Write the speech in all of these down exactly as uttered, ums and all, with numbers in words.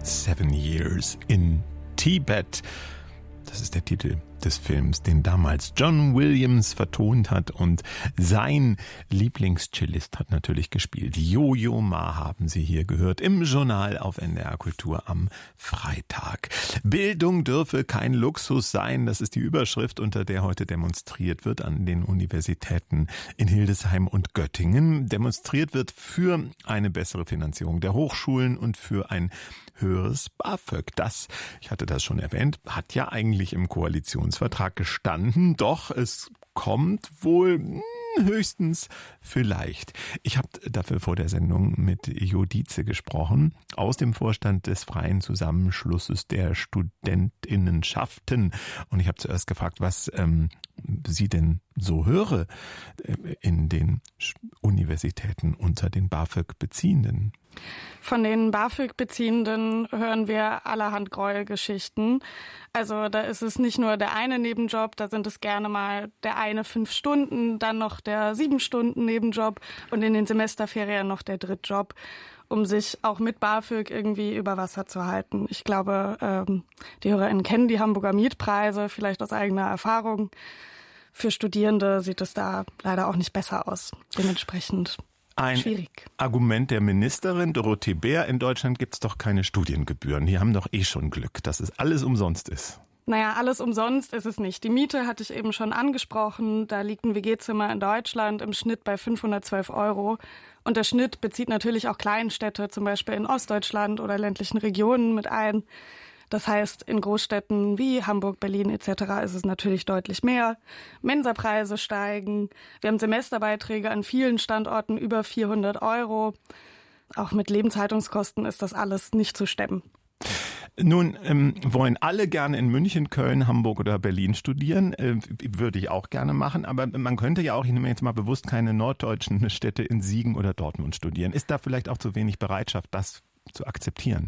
Seven Years in Tibet. Das ist der Titel des Films, den damals John Williams vertont hat, und sein Lieblingscellist hat natürlich gespielt. Yo-Yo Ma haben Sie hier gehört im Journal auf N D R Kultur am Freitag. Bildung dürfe kein Luxus sein, das ist die Überschrift, unter der heute demonstriert wird an den Universitäten in Hildesheim und Göttingen. Demonstriert wird für eine bessere Finanzierung der Hochschulen und für ein höheres BAföG. Das, ich hatte das schon erwähnt, hat ja eigentlich im Koalitionsvertrag gestanden, doch es kommt wohl höchstens vielleicht. Ich habe dafür vor der Sendung mit Jo Dietze gesprochen, aus dem Vorstand des Freien Zusammenschlusses der Studentinnenschaften. Und ich habe zuerst gefragt, was ähm, sie denn so höre in den Universitäten unter den BAföG-Beziehenden. Von den BAföG-Beziehenden hören wir allerhand Gräuelgeschichten. Also da ist es nicht nur der eine Nebenjob, da sind es gerne mal der eine fünf Stunden, dann noch der sieben Stunden Nebenjob und in den Semesterferien noch der Drittjob, um sich auch mit BAföG irgendwie über Wasser zu halten. Ich glaube, ähm, die HörerInnen kennen die Hamburger Mietpreise, vielleicht aus eigener Erfahrung. Für Studierende sieht es da leider auch nicht besser aus. Dementsprechend Ein schwierig. Argument der Ministerin Dorothee Bär: In Deutschland gibt es doch keine Studiengebühren. Die haben doch eh schon Glück, dass es alles umsonst ist. Naja, alles umsonst ist es nicht. Die Miete hatte ich eben schon angesprochen. Da liegt ein W G-Zimmer in Deutschland im Schnitt bei fünfhundertzwölf Euro. Und der Schnitt bezieht natürlich auch Kleinstädte, zum Beispiel in Ostdeutschland oder ländlichen Regionen, mit ein. Das heißt, in Großstädten wie Hamburg, Berlin et cetera ist es natürlich deutlich mehr. Mensapreise steigen. Wir haben Semesterbeiträge an vielen Standorten über vierhundert Euro. Auch mit Lebenshaltungskosten ist das alles nicht zu stemmen. Nun ähm, wollen alle gerne in München, Köln, Hamburg oder Berlin studieren. Äh, würde ich auch gerne machen. Aber man könnte ja auch, ich nehme jetzt mal bewusst keine norddeutschen Städte, in Siegen oder Dortmund studieren. Ist da vielleicht auch zu wenig Bereitschaft, das zu akzeptieren?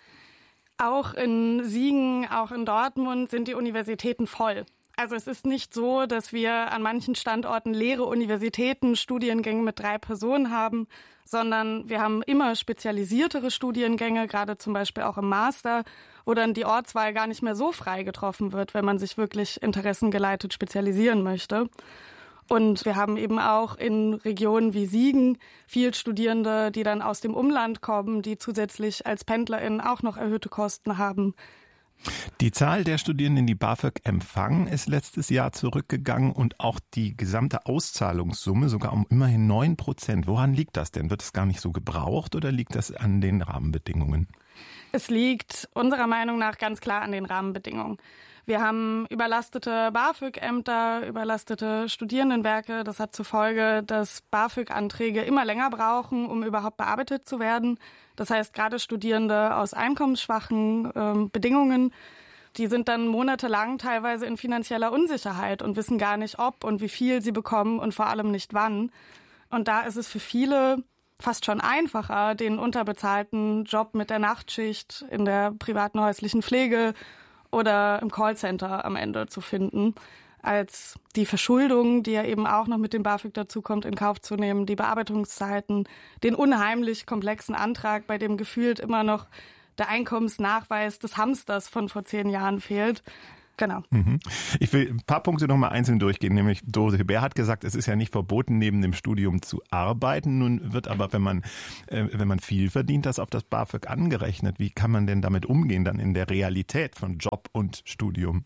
Auch in Siegen, auch in Dortmund sind die Universitäten voll. Also es ist nicht so, dass wir an manchen Standorten leere Universitäten, Studiengänge mit drei Personen haben, sondern wir haben immer spezialisiertere Studiengänge, gerade zum Beispiel auch im Master, wo dann die Ortswahl gar nicht mehr so frei getroffen wird, wenn man sich wirklich interessengeleitet spezialisieren möchte. Und wir haben eben auch in Regionen wie Siegen viel Studierende, die dann aus dem Umland kommen, die zusätzlich als PendlerInnen auch noch erhöhte Kosten haben. Die Zahl der Studierenden, die BAföG empfangen, ist letztes Jahr zurückgegangen und auch die gesamte Auszahlungssumme sogar um immerhin neun Prozent. Woran liegt das denn? Wird es gar nicht so gebraucht oder liegt das an den Rahmenbedingungen? Es liegt unserer Meinung nach ganz klar an den Rahmenbedingungen. Wir haben überlastete BAföG-Ämter, überlastete Studierendenwerke. Das hat zur Folge, dass BAföG-Anträge immer länger brauchen, um überhaupt bearbeitet zu werden. Das heißt, gerade Studierende aus einkommensschwachen ähm, Bedingungen, die sind dann monatelang teilweise in finanzieller Unsicherheit und wissen gar nicht, ob und wie viel sie bekommen und vor allem nicht wann. Und da ist es für viele fast schon einfacher, den unterbezahlten Job mit der Nachtschicht in der privaten häuslichen Pflege oder im Callcenter am Ende zu finden, als die Verschuldung, die ja eben auch noch mit dem BAföG dazukommt, in Kauf zu nehmen, die Bearbeitungszeiten, den unheimlich komplexen Antrag, bei dem gefühlt immer noch der Einkommensnachweis des Hamsters von vor zehn Jahren fehlt. Genau. Ich will ein paar Punkte noch mal einzeln durchgehen, nämlich Dorothee Bär hat gesagt, es ist ja nicht verboten, neben dem Studium zu arbeiten. Nun wird aber, wenn man, äh, wenn man viel verdient, das auf das BAföG angerechnet. Wie kann man denn damit umgehen, dann in der Realität von Job und Studium?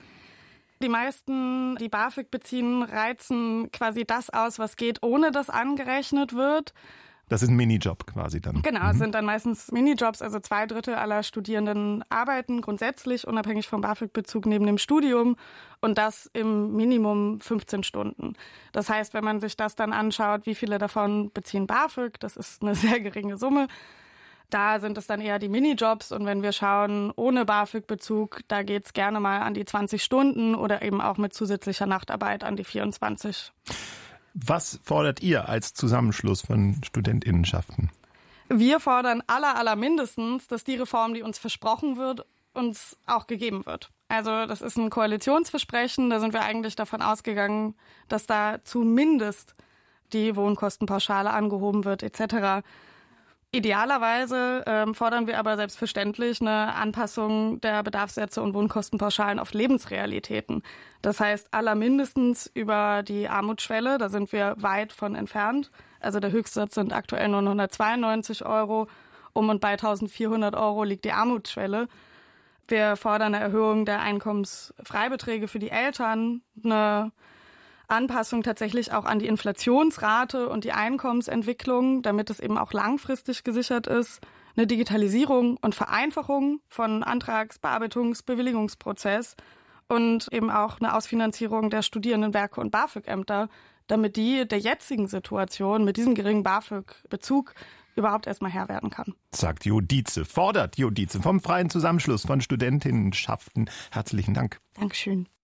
Die meisten, die BAföG beziehen, reizen quasi das aus, was geht, ohne dass angerechnet wird. Das ist ein Minijob quasi dann. Genau, es sind dann meistens Minijobs, also zwei Drittel aller Studierenden arbeiten grundsätzlich unabhängig vom BAföG-Bezug neben dem Studium und das im Minimum fünfzehn Stunden. Das heißt, wenn man sich das dann anschaut, wie viele davon beziehen BAföG, das ist eine sehr geringe Summe, da sind es dann eher die Minijobs und wenn wir schauen, ohne BAföG-Bezug, da geht es gerne mal an die zwanzig Stunden oder eben auch mit zusätzlicher Nachtarbeit an die vierundzwanzig. Was fordert ihr als Zusammenschluss von Studentinnenschaften? Wir fordern aller, aller mindestens, dass die Reform, die uns versprochen wird, uns auch gegeben wird. Also das ist ein Koalitionsversprechen, da sind wir eigentlich davon ausgegangen, dass da zumindest die Wohnkostenpauschale angehoben wird et cetera. Idealerweise ähm, fordern wir aber selbstverständlich eine Anpassung der Bedarfssätze und Wohnkostenpauschalen auf Lebensrealitäten. Das heißt, allermindestens über die Armutsschwelle, da sind wir weit von entfernt. Also der Höchstsatz sind aktuell nur hundertzweiundneunzig Euro. Um und bei eintausendvierhundert Euro liegt die Armutsschwelle. Wir fordern eine Erhöhung der Einkommensfreibeträge für die Eltern, eine Anpassung tatsächlich auch an die Inflationsrate und die Einkommensentwicklung, damit es eben auch langfristig gesichert ist, eine Digitalisierung und Vereinfachung von Antrags-, Bearbeitungs-, Bewilligungsprozess und eben auch eine Ausfinanzierung der Studierendenwerke und BAföG-Ämter, damit die der jetzigen Situation mit diesem geringen BAföG-Bezug überhaupt erstmal Herr werden kann. Sagt Jo Dietze, fordert Jo Dietze vom Freien Zusammenschluss von Studentinnenschaften. Herzlichen Dank. Dankeschön.